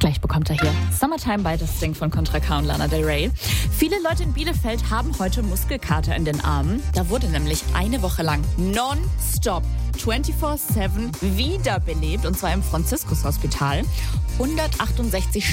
Gleich bekommt er hier Summertime by The Sting von Contra K und Lana Del Rey. Viele Leute in Bielefeld haben heute Muskelkater in den Armen. Da wurde nämlich eine Woche lang nonstop 24/7 wiederbelebt, und zwar im Franziskus-Hospital. 168